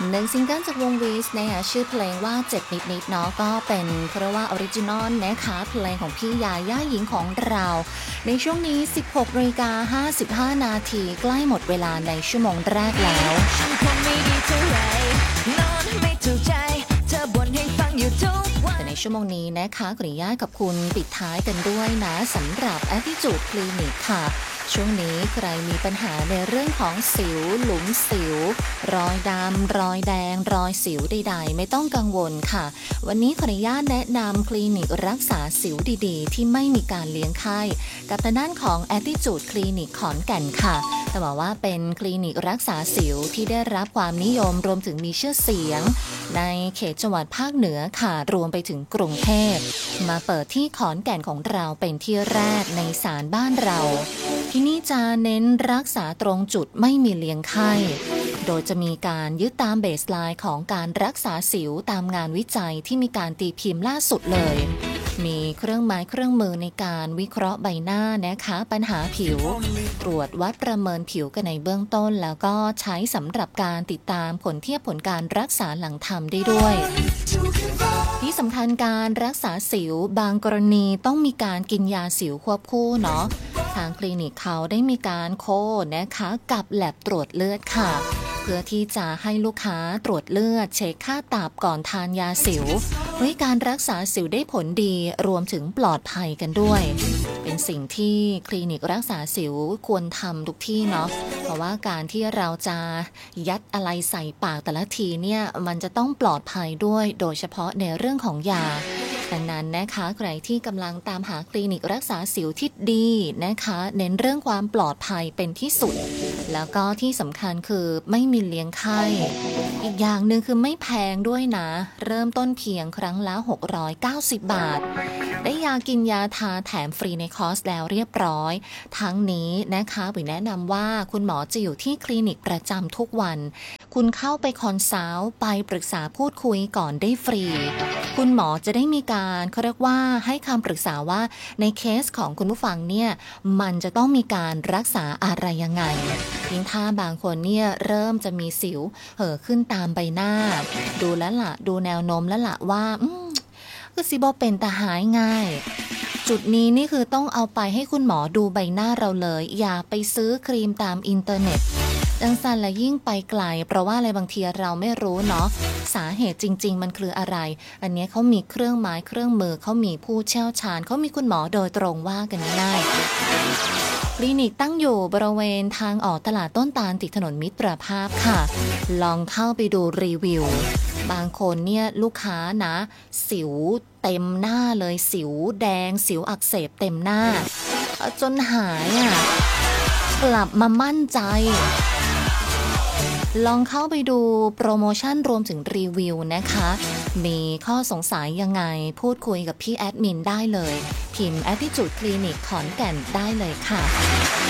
หนึ่งซิงเกิลจากวงวีสนะคะชื่อเพลงว่าเจ็บนิดๆเนาะก็เป็นเพราะว่าออริจินอลนะคะเพลงของพี่ยาย่าหญิงของเราในช่วงนี้ 16:55 นาทีใกล้หมดเวลาในชั่วโมงแรกแล้วแต่ในชั่วโมงนี้นะคะขออนุญาตกับคุณปิดท้ายกันด้วยนะสำหรับ Attitude Clinic ค่ะช่วงนี้ใครมีปัญหาในเรื่องของสิวหลุมสิวรอยดำรอยแดงรอยสิวใดๆไม่ต้องกังวลค่ะวันนี้ขออนุญาตแนะนำคลินิกรักษาสิวดีๆที่ไม่มีการเลี้ยงไข้กับทางด้านของ Attitude Clinic ขอนแก่นค่ะแต่บอกว่าเป็นคลินิกรักษาสิวที่ได้รับความนิยมรวมถึงมีชื่อเสียงในเขตจังหวัดภาคเหนือค่ะรวมไปถึงกรุงเทพมาเปิดที่ขอนแก่นของเราเป็นที่แรกในศาลบ้านเราที่นี่จะเน้นรักษาตรงจุดไม่มีเลี้ยงไข้โดยจะมีการยึดตามเบสไลน์ของการรักษาสิวตามงานวิจัยที่มีการตีพิมพ์ล่าสุดเลยมีเครื่องไม้เครื่องมือในการวิเคราะห์ใบหน้านะคะปัญหาผิวตรวจวัดประเมินผิวกันในเบื้องต้นแล้วก็ใช้สำหรับการติดตามผลเทียบผลการรักษาหลังทำได้ด้วยที่สำคัญการรักษาสิวบางกรณีต้องมีการกินยาสิวควบคู่เนาะทางคลินิกเขาได้มีการโคนะคะกับแลบตรวจเลือดค่ะเพื่อที่จะให้ลูกค้าตรวจเลือดเช็คค่าตับก่อนทานยาสิวเพื่อการรักษาสิวได้ผลดีรวมถึงปลอดภัยกันด้วยเป็นสิ่งที่คลินิกรักษาสิวควรทำทุกที่เนาะเพราะว่าการที่เราจะยัดอะไรใส่ปากแต่ละทีเนี่ยมันจะต้องปลอดภัยด้วยโดยเฉพาะในเรื่องของยาดังนั้นนะคะใครที่กำลังตามหาคลินิกรักษาสิวที่ดีนะคะเน้นเรื่องความปลอดภัยเป็นที่สุดแล้วก็ที่สำคัญคือไม่มีเลี้ยงไข้อีกอย่างหนึ่งคือไม่แพงด้วยนะเริ่มต้นเพียงครั้งละ690 บาทได้ยากินยาทาแถมฟรีในคอร์สแล้วเรียบร้อยทั้งนี้นะคะวิแนะนำว่าคุณหมอจะอยู่ที่คลินิกประจำทุกวันคุณเข้าไปคอนซัลท์ไปปรึกษาพูดคุยก่อนได้ฟรีคุณหมอจะได้มีการเขาเรียกว่าให้คำปรึกษาว่าในเคสของคุณผู้ฟังเนี่ยมันจะต้องมีการรักษาอะไรยังไงยิ่งถ้าบางคนเนี่ยเริ่มจะมีสิวขึ้นตามใบหน้าดูแล้วล่ะดูแนวโน้มแล้วล่ะว่าคือสิบ่เป็นตาหายง่ายจุดนี้นี่คือต้องเอาไปให้คุณหมอดูใบหน้าเราเลยอย่าไปซื้อครีมตามอินเทอร์เน็ตดังนั้นและยิ่งไปไกลเพราะว่าอะไรบางทีเราไม่รู้เนาะสาเหตุจริงๆมันคืออะไรอันนี้เขามีเครื่องไม้เครื่องมือเขามีผู้เชี่ยวชาญเขามีคุณหมอโดยตรงว่ากันง่ายคลินิกตั้งอยู่บริเวณทางออกตลาดต้นตาลติดถนนมิตรภาพค่ะลองเข้าไปดูรีวิวบางคนเนี่ยลูกค้านะสิวเต็มหน้าเลยสิวแดงสิวอักเสบเต็มหน้าจนหายกลับมามั่นใจลองเข้าไปดูโปรโมชั่นรวมถึงรีวิวนะคะมีข้อสงสัยยังไงพูดคุยกับพี่แอดมินได้เลยพิมพ์ Attitude Clinic ขอนแก่นได้เลยค่ะ